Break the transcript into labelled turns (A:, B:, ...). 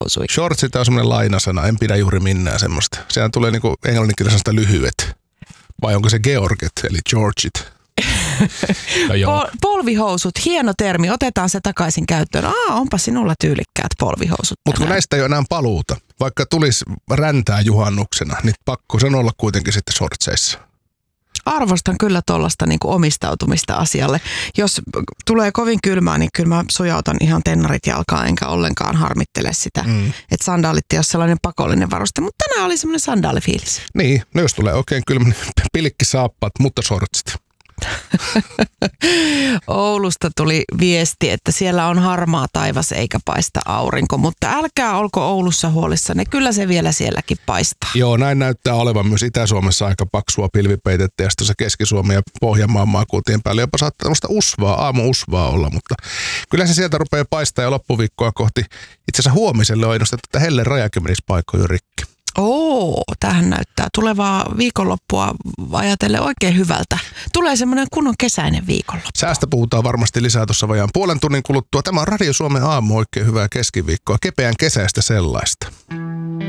A: polvihousui.
B: Shortsit on semmoinen lainasana, en pidä juuri minnään semmoista. Sehän tulee niinku englanninkielisellä lyhyet. Vai onko se Georget, eli Georgit? No
A: Polvihousut, hieno termi. Otetaan se takaisin käyttöön. Onpa sinulla tyylikkäät polvihousut.
B: Mutta kun näistä ei ole enää paluuta, vaikka tulisi räntää juhannuksena, niin pakko sen olla kuitenkin sitten shortseissa.
A: Arvostan kyllä tuollaista niin kuin omistautumista asialle. Jos tulee kovin kylmää, niin kyllä mä sujautan ihan tennarit jalkaan, enkä ollenkaan harmittele sitä. Että sandaalit ei ole sellainen pakollinen varuste, mutta tänään oli semmoinen sandaalifiilis.
B: Niin, no jos tulee oikein kylmä, niin pilkkisaappaat, mutta shortsit.
A: Oulusta tuli viesti, että siellä on harmaa taivas eikä paista aurinko, mutta älkää olko Oulussa huolissanne, kyllä se vielä sielläkin paistaa.
B: Joo, näin näyttää olevan myös Itä-Suomessa aika paksua pilvipeitettä ja sitten Keski-Suomi ja Pohjanmaan maakuntien päälle jopa saattaa tämmöistä aamu-usvaa olla, mutta kyllä se sieltä rupeaa paistaa ja loppuviikkoa kohti. Itse asiassa huomiselle on ennustettu, että hellen rajakin menisi paikkoja rikki.
A: Tähän näyttää tulevaa viikonloppua ajatellen oikein hyvältä. Tulee semmoinen kunnon kesäinen viikonloppu.
B: Säästä puhutaan varmasti lisää tuossa vajaan puolen tunnin kuluttua. Tämä on Radio Suomen aamu, oikein hyvää keskiviikkoa, kepeän kesäistä sellaista.